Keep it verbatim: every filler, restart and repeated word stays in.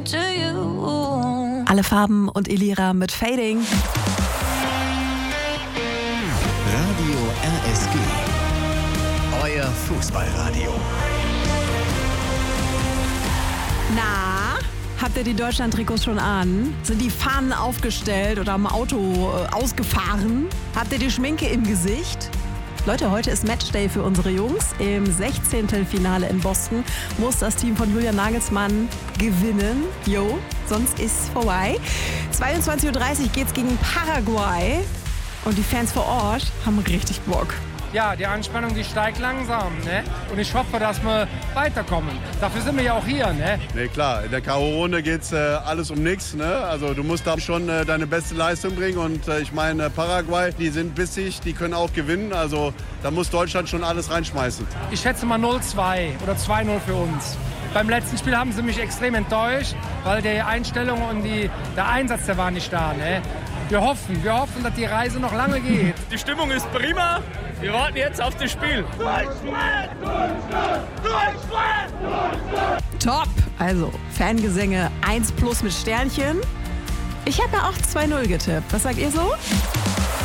Alle Farben und Elira mit Fading. Radio R S G. Euer Fußballradio. Na, habt ihr die Deutschland-Trikots schon an? Sind die Fahnen aufgestellt oder am Auto äh, ausgefahren? Habt ihr die Schminke im Gesicht? Leute, heute ist Matchday für unsere Jungs. Im Sechzehntelfinale in Boston muss das Team von Julian Nagelsmann gewinnen. Jo, sonst ist vorbei. zweiundzwanzig Uhr dreißig geht's gegen Paraguay. Und die Fans vor Ort haben richtig Bock. Ja, die Anspannung, die steigt langsam, ne? Und ich hoffe, dass wir weiterkommen. Dafür sind wir ja auch hier, ne? Ne, klar, in der K O-Runde geht's äh, alles um nichts, ne? Also du musst da schon äh, deine beste Leistung bringen und äh, ich meine, Paraguay, die sind bissig, die können auch gewinnen, also da muss Deutschland schon alles reinschmeißen. Ich schätze mal null zwei oder zwei null für uns. Beim letzten Spiel haben sie mich extrem enttäuscht, weil die Einstellung und die, der Einsatz, der war nicht da, ne? Wir hoffen, wir hoffen, dass die Reise noch lange geht. Die Stimmung ist prima. Wir warten jetzt auf das Spiel. Deutschland! Deutschland! Deutschland! Deutschland! Top! Also, Fangesänge eins plus mit Sternchen. Ich habe ja auch zwei null getippt. Was sagt ihr so?